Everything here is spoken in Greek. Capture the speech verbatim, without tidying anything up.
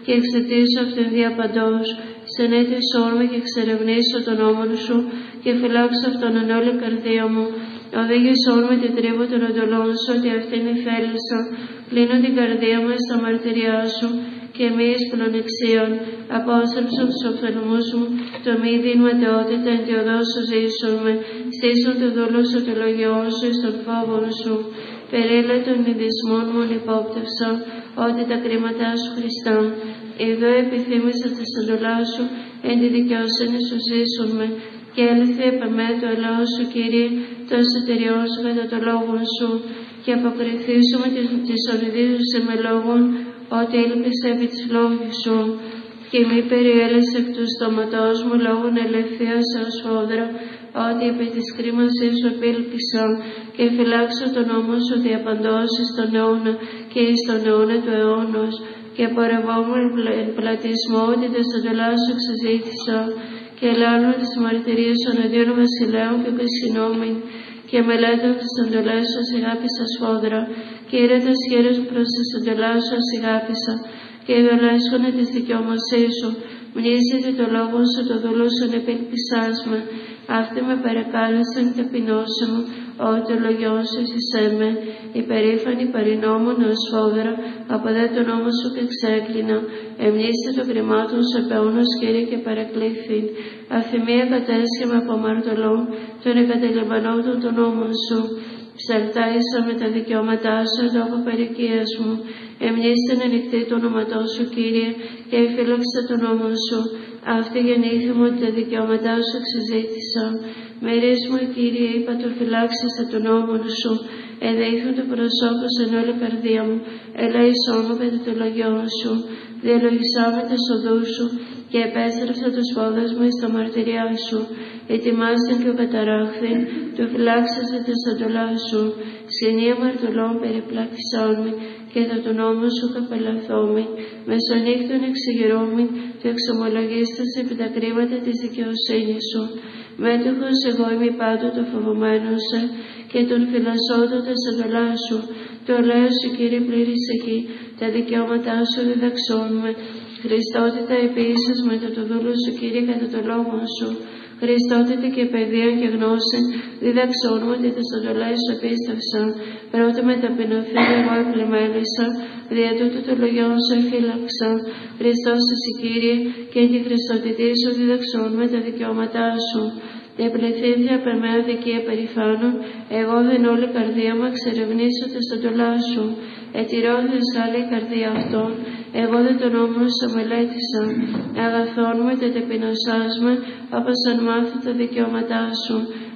και εξετήσω αυτήν διαπαντός. Συνέτησόν με και εξερευνήσω τον νόμον σου και φυλάξω αυτόν εν όλη καρδία μου. Οδήγησόν με την τρύπο των εντολών σου, ότι αυτήν η θέλησα. Κλείνω την καρδία μου στα μαρτυριά σου και μη εις πλονεξίων. Απόστρεψω τους οφθαλμούς μου, το μη δίν ματαιότητα εν τη οδό σου ζήσουν με. Στήσουν το δούλο σου το λογιόν σου εις τον φόβον σου. Περίλε των ειδισμών μου υπόπτευσα, ότι τα κρίματά σου Χριστά. Εδώ επιθύμησα τη εντολά σου, εν τη δικαιοσύνη σου ζήσουν με. Και έλθει επ' εμέ το ελαιό σου, Κύριε, το εσωτεριό σου κατά το λόγο σου, και αποκριθήσου με τις ονειδίους σε με λόγων, ότι έλπισε επί της λόγης σου. Και μη περιέλεσε εκ του στόματός μου λόγων ελευθείας έως φόδρα, ότι επί της κρίμασής σου επήλπισα, και φυλάξω τον νόμο σου διαπαντός εις τον αιώνα και εις τον αιώνα του αιώνος, και πορευόμουν εν πλατισμό, ότι τα εντολά σου εξεζήτησα, και λάνω τις μαρτυρίες των αντίων βασιλέων και κοσυνόμην, και μελέτω τις εντολές σου ασηγάπησα σφόδρα, και ήρε τα σχέρες μου προς τις εντολάς σου ασηγάπησα, και ειδολέσχουνε της δικαιωμοσής σου. Μνήσεται το λόγο σου, το δούλο σου επίλπισάς με. Αυτοί με παρεκάλεσαν ταπεινώσε μου, ότι το λογιόν σου εσέ με. Υπερήφανη παρινόμουν ως φόδρα, από δε το νόμο σου και ξέκλεινα. Εμνήστε το κρυμάτων σου επαιώνος, Κύριε, και παρεκλήθην. Αυθυμία κατέσχε με από αμαρτωλών, τον εγκατελειμβανόντων των νόμων σου. Ψαλτάησα με τα δικαιώματά σου, τόπο περικίας μου. Εμνήστε να νυχτεί το όνοματό σου, Κύριε, και εφύλαξε τον νόμο σου. Αυτή γεννήθη μου, ότι τα δικαιώματά σου εξεζήτησα. Μερείς μου, Κύριε, είπα το φυλάξεσαι τον νόμο σου. Εδείχνουν το προσώπο σου εν όλη καρδία μου. Ελέησόν μου κατά το λογιόν σου. Διαλογισά με τα σοδού σου, και επέστρεψα τους πόδες μου εις τα μαρτυριά σου. Ετοιμάστην και ο καταράχθην, το φυλάξεσαι τα σταντολά σου. Σκηνή αμαρτωλών περιπλάκησάν με, και θα τον νόμο σου καπελαθόμην. Μεσονύχτων εξηγηρώμην, το εξομολογίστας επί τα κρίματα της δικαιοσύνης σου. Μέτοχος εγώ είμαι πάντοτε φοβωμένος σε, και τον φυλασσότο τα σταντολά σου. Το λέω σου, Κύριε, πλήρης εκεί, τα δικαιώματά σου διδαξών με. Χριστότητα επίσης με το το δούλο σου, Κύριε, κατά το λόγο σου. Χριστότητα και παιδεία και γνώση διδαξών μου, ότι τα στοντολές σου επίστευσαν. Πρώτα με ταπεινωθήν εγώ εκλεμέλησα, δια τούτου το λογιόν σου εφύλαξα. Χριστός εσύ, Κύριε, και τη Χριστότητή σου διδαξών με τα δικαιώματά σου. Επληθύνθη απ' εμέ αδικία περηφάνων, εγώ δεν όλη καρδία μου εξερευνήσω τα στοντολά σου. Ετηρώθης άλλη καρδία αυτών, εγώ δεν τον νόμο σου μελέτησα. Αγαθόν μου τα ταπεινωσάς με, όπως αν μάθω τα δικαιώματά σου.